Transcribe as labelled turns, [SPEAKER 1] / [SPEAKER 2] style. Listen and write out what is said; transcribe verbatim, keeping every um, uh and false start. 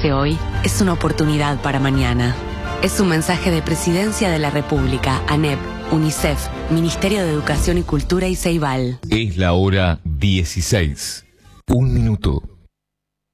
[SPEAKER 1] despertaste hoy es una oportunidad para mañana. Es un mensaje de Presidencia de la República, ANEP, UNICEF, Ministerio de Educación y Cultura y Ceibal.
[SPEAKER 2] Es la hora dieciséis. Un minuto.